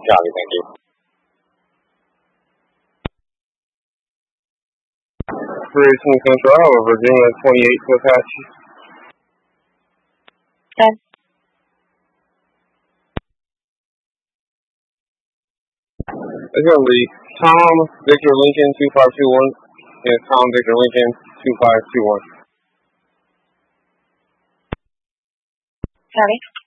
Charlie, thank you. Richmond Central, Iowa, Virginia 28 to Apache. Okay. It's going to be Tom Victor Lincoln 2521 and Tom Victor Lincoln 2521. Charlie.